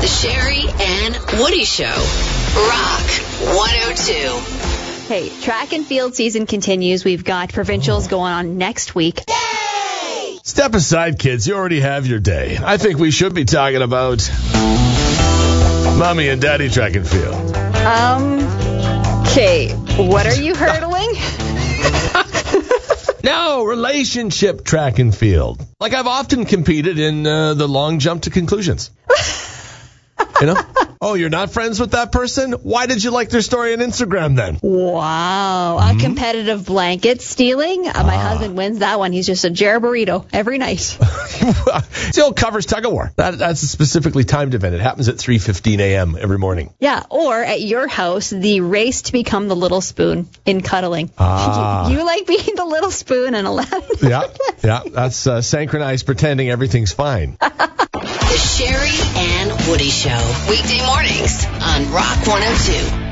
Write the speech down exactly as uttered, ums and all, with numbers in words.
The Sherry and Woody Show. Rock one oh two. Hey, track and field season continues. We've got provincials going on next week. Yay! Step aside, kids. You already have your day. I think we should be talking about Mommy and Daddy track and field. Um, okay. What are you hurdling? No, relationship track and field. Like I've often competed in uh, the long jump to conclusions. You know? Oh, you're not friends with that person? Why did you like their story on Instagram then? Wow. Mm-hmm. A competitive blanket stealing. Uh, my ah. husband wins that one. He's just a Jer burrito every night. Still covers tug of war. That, that's a specifically timed event. It happens at three fifteen a.m. every morning. Yeah. Or at your house, the race to become the little spoon in cuddling. Ah. You, you like being the little spoon and Aladdin. Yeah. Yeah. That's uh, synchronized pretending everything's fine. The Sherry and Woody Show. Weekday mornings on Rock one oh two.